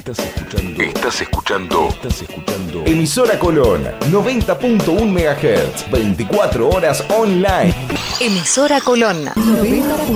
Estás escuchando Emisora Colón, 90.1 MHz, 24 horas online. Emisora Colón.